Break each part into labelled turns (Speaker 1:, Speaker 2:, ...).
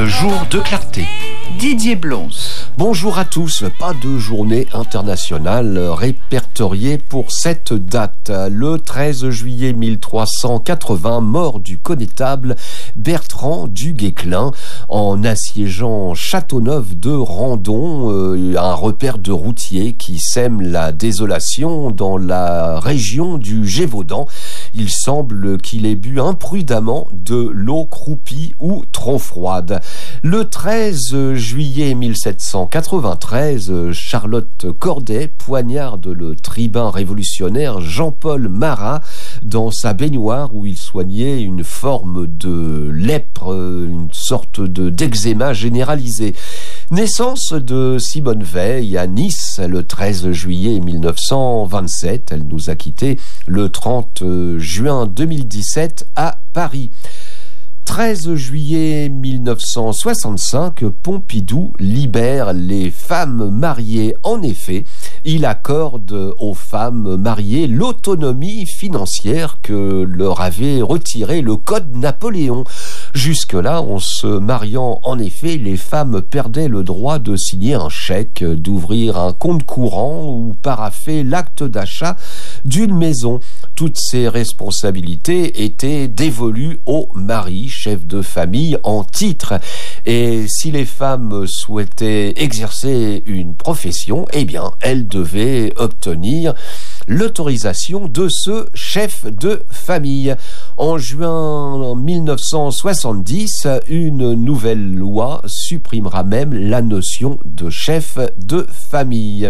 Speaker 1: Le jour de clarté. Didier Blons.
Speaker 2: Bonjour à tous. Pas de journée internationale répertoriée pour cette date. Le 13 juillet 1380, mort du connétable Bertrand du Guesclin en assiégeant Châteauneuf de Randon, un repère de routiers qui sème la désolation dans la région du Gévaudan. Il semble qu'il ait bu imprudemment de l'eau croupie ou trop froide. Le 13 juillet 1793, Charlotte Corday poignarde le tribun révolutionnaire Jean-Paul Marat dans sa baignoire où il soignait une forme de lèpre, une sorte d'eczéma généralisé. Naissance de Simone Veil à Nice le 13 juillet 1927. Elle nous a quittés le 30 juin 2017 à Paris. 13 juillet 1965, Pompidou libère les femmes mariées. En effet, il accorde aux femmes mariées l'autonomie financière que leur avait retiré le Code Napoléon. Jusque-là, en se mariant, en effet, les femmes perdaient le droit de signer un chèque, d'ouvrir un compte courant ou parapher l'acte d'achat d'une maison. Toutes ces responsabilités étaient dévolues au mari, chef de famille en titre. Et si les femmes souhaitaient exercer une profession, eh bien, elles devaient obtenir l'autorisation de ce chef de famille. En juin 1970, une nouvelle loi supprimera même la notion de chef de famille.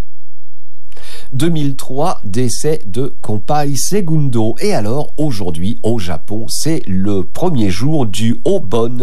Speaker 2: 2003, décès de Compay Segundo. Et alors, aujourd'hui, au Japon, c'est le premier jour du Obon,